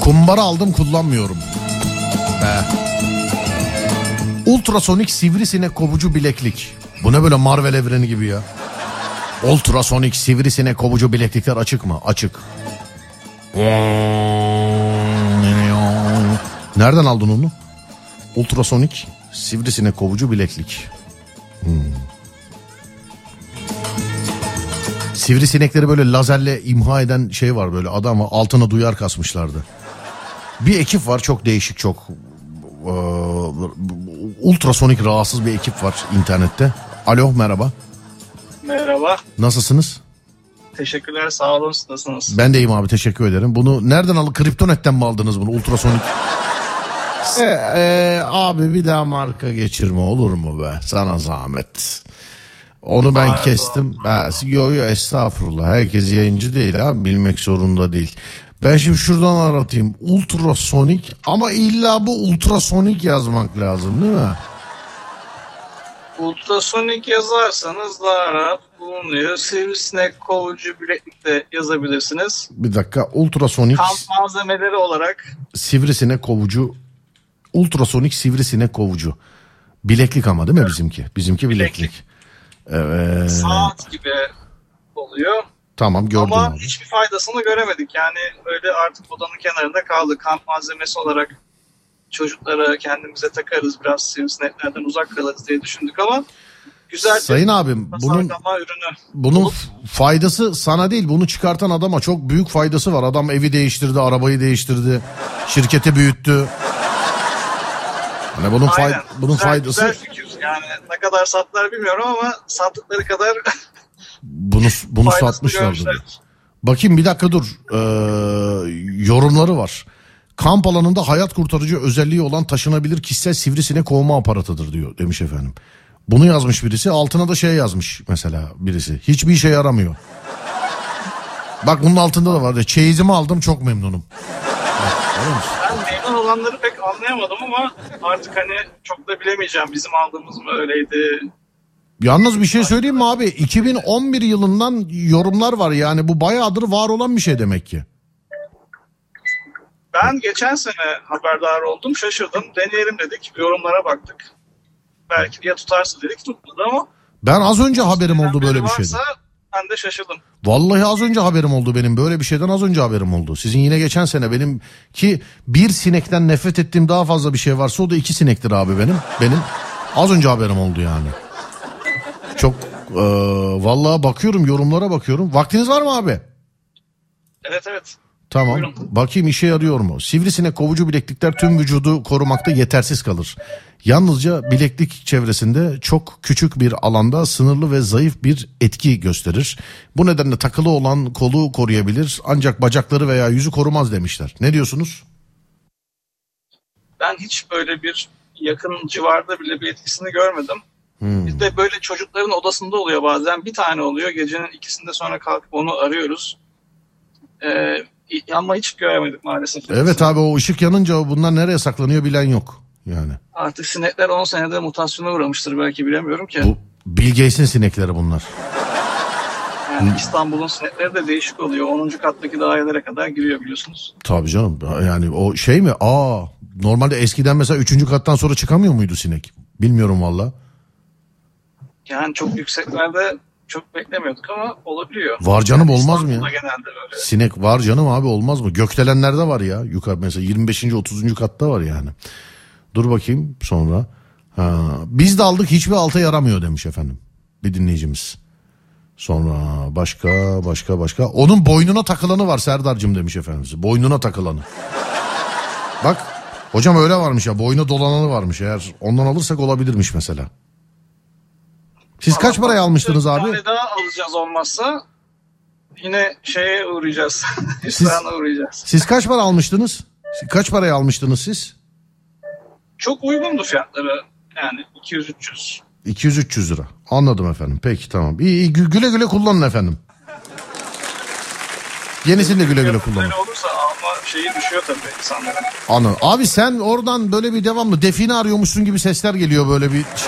Kumbara aldım, kullanmıyorum. Ultrasonik sivrisinek kovucu bileklik. Bu ne böyle Marvel evreni gibi ya. Ultrasonik sivrisinek kovucu bileklikler açık mı? Açık. Nereden aldın onu? Ultrasonik sivrisinek kovucu bileklik. Sivrisinekleri böyle lazerle imha eden şey var, böyle adam altına duyar kasmışlardı. Bir ekip var, çok değişik, çok ultrasonik rahatsız bir ekip var internette. Alo, merhaba. Merhaba. Nasılsınız? Teşekkürler, sağ olun. Nasılsınız? Ben de iyiyim abi, teşekkür ederim. Bunu nereden aldın? Kriptonet'ten mi aldınız bunu, ultrasonik? Abi bir daha marka geçirme olur mu be? Sana zahmet. Onu ben kestim. Yo estağfurullah. Herkes yayıncı değil abi, bilmek zorunda değil. Ben şimdi şuradan aratayım. Ultrasonik, ama illa bu ultrasonik yazmak lazım değil mi? Ultrasonik yazarsanız daha rahat bulunuyor. Sivrisinek kovucu bileklikte yazabilirsiniz. Bir dakika, ultrasonik Kamp malzemeleri olarak. sivrisinek kovucu. Ultrasonik sivrisinek kovucu. Bileklik ama değil mi bizimki? Bizimki bileklik. Evet. Saat gibi oluyor. Tamam, gördüm ama abi. hiçbir faydasını göremedik. Yani öyle artık odanın kenarında kaldı. Kamp malzemesi olarak çocuklara kendimize takarız, biraz sivrisineklerden uzak kalırız diye düşündük ama güzel. Sayın abim, bunun faydası sana değil, bunu çıkartan adama çok büyük faydası var. Adam evi değiştirdi, arabayı değiştirdi, şirketi büyüttü. Yani bunun faydası. Güzel fikir. Yani ne kadar sattılar bilmiyorum ama sattıkları kadar bunu satmışlardı. Bakayım bir dakika dur. Yorumları var. Kamp alanında hayat kurtarıcı özelliği olan taşınabilir kişisel sivrisinek kovma aparatıdır diyor, demiş efendim. Bunu yazmış birisi, altına da şey yazmış mesela birisi. Hiçbir işe yaramıyor. Bak bunun altında da var. Çeyizimi aldım, çok memnunum. Ben memnun olanları pek anlayamadım ama artık hani çok da bilemeyeceğim. Bizim aldığımız mı öyleydi? Yalnız bir şey söyleyeyim mi abi? 2011 yılından yorumlar var, yani bu bayağıdır var olan bir şey demek ki. Ben geçen sene haberdar oldum, şaşırdım. Deneyelim dedik, yorumlara baktık. Belki ya tutarsa dedik, tutmadı ama. Ben az önce haberim oldu böyle bir şeyden. Ben de şaşırdım. Vallahi az önce haberim oldu benim, böyle bir şeyden az önce haberim oldu. Sizin yine geçen sene, benim ki bir sinekten nefret ettiğim daha fazla bir şey varsa o da 2 sinektir abi benim. Benim az önce haberim oldu yani. Çok vallahi bakıyorum, yorumlara bakıyorum. Vaktiniz var mı abi? Evet. Tamam. Buyurun. Bakayım işe yarıyor mu? Sivrisinek kovucu bileklikler tüm vücudu korumakta yetersiz kalır. Yalnızca bileklik çevresinde çok küçük bir alanda sınırlı ve zayıf bir etki gösterir. Bu nedenle takılı olan kolu koruyabilir ancak bacakları veya yüzü korumaz demişler. Ne diyorsunuz? Ben hiç böyle bir yakın civarda bile bir etkisini görmedim. Bizde böyle çocukların odasında oluyor bazen. Bir tane oluyor. Gecenin 2'sinde sonra kalkıp onu arıyoruz. Ama hiç göremedik maalesef. Evet abi, o ışık yanınca bunlar nereye saklanıyor bilen yok yani. Artık sinekler 10 senede mutasyona uğramıştır belki, bilemiyorum ki. Bu Bill Gates'in sinekleri bunlar. Yani İstanbul'un sinekleri de değişik oluyor. 10. kattaki dairelere kadar giriyor biliyorsunuz. Tabii canım, yani o şey mi? Normalde eskiden mesela 3. kattan sonra çıkamıyor muydu sinek? Bilmiyorum valla. Yani çok yükseklerde çok beklemiyorduk ama olabiliyor. Var canım, yani olmaz mı ya? Genelde böyle. Sinek var canım abi, olmaz mı? Gökdelenlerde var ya, yukarı mesela 25. 30. katta var yani. Dur bakayım sonra. Biz de aldık, hiçbir alta yaramıyor demiş efendim bir dinleyicimiz. Sonra başka. Onun boynuna takılanı var Serdar'cığım demiş efendimiz. Boynuna takılanı. Bak hocam, öyle varmış ya, boyuna dolananı varmış, eğer ondan alırsak olabilirmiş mesela. Siz kaç paraya almıştınız abi? Bir tane daha alacağız olmazsa. Yine şeye uğrayacağız. Siz kaç para almıştınız? Kaç paraya almıştınız siz? Çok uygundu fiyatları. Yani 200-300. 200-300 lira. Anladım efendim. Peki tamam. İyi, güle güle kullanın efendim. Yenisini de güle güle kullanın. Böyle olursa alma şeyi düşüyor tabii insanların. Anladım. Abi sen oradan böyle bir devamlı define arıyormuşsun gibi sesler geliyor, böyle bir şey.